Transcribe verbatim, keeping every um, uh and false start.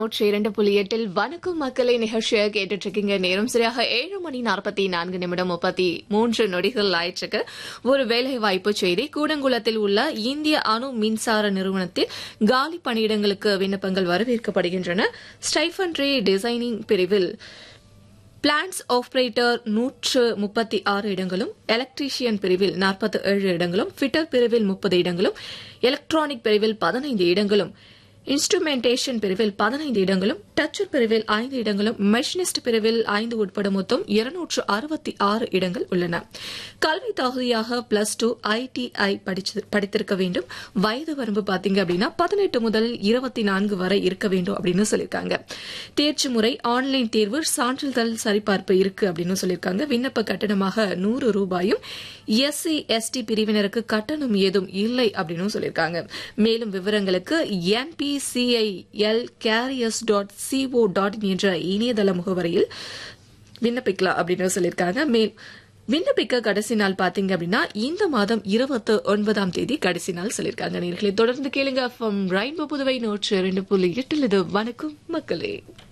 நூற்றி இரண்டு புள்ளி எட்டில் வணக்கம் மக்களை நிகழ்ச்சியை கேட்டுட்டு இருக்கீங்க. நேரம் சரியாக ஏழு மணி நாற்பத்தி நான்கு நிமிடம் முப்பத்தி மூன்று நொடிகள் ஆயிற்றுக்கு. ஒரு வேலை வாய்ப்பு செய்தி. கூடங்குளத்தில் உள்ள இந்திய அணு மின்சார நிறுவனத்தில் காலி பணியிடங்களுக்கு விண்ணப்பங்கள் வரவேற்கப்படுகின்றன. ஸ்டைஃபன்ட்ரி டிசைனிங் பிரிவில் பிளான்ஸ் ஆபரேட்டர் நூற்று முப்பத்தி ஆறு இடங்களும், எலக்ட்ரீஷியன் பிரிவில் நாற்பத்தி ஏழு இடங்களும், ஃபிட்டர் பிரிவில் முப்பது இடங்களும், எலக்ட்ரானிக் பிரிவில் பதினைந்து இடங்களும், இன்ஸ்ட்ருமெண்டேஷன் பிரிவில் பதினைந்து இடங்களும், டச்சர் பிரிவில் ஐந்து இடங்களும், மெஷினிஸ்ட் பிரிவில் ஐந்து உட்பட மொத்தம் இருநூற்று அறுபத்தி ஆறு இடங்கள் உள்ளன. கல்வி தகுதியாக பிளஸ் டூ ஐடிஐ படித்திருக்க வேண்டும். வயது வரம்பு பாத்தீங்க அப்படின்னா பதினெட்டு முதல் இருபத்தி நான்கு வரை இருக்க வேண்டும் அப்படின்னு சொல்லியிருக்காங்க. தேர்ச்சி முறை ஆன்லைன் தேர்வு, சான்றிதழ் சரிபார்ப்பு இருக்கு அப்படின்னு சொல்லியிருக்காங்க. விண்ணப்ப கட்டணமாக நூறு ரூபாயும், எஸ்சி எஸ்டி பிரிவினருக்கு கட்டணம் ஏதும் இல்லை அப்படின்னு சொல்லியிருக்காங்க. மேலும் விவரங்களுக்கு NP CIL careers dot CO dot in என்ற இணையதள முகவரியில் விண்ணப்பிக்கலாம் அப்படின்னு சொல்லியிருக்காங்க. மேல் விண்ணப்பிக்க கடைசி நாள் பாத்தீங்க அப்படின்னா இந்த மாதம் இருபத்தி ஒன்பதாம் தேதி கடைசி நாள் சொல்லியிருக்காங்க. நேர்களை தொடர்ந்து கேளுங்க. ரெயின்போ புதுவை நூற்று இரண்டு புள்ளி எட்டில் இது வணக்கம் மக்களே.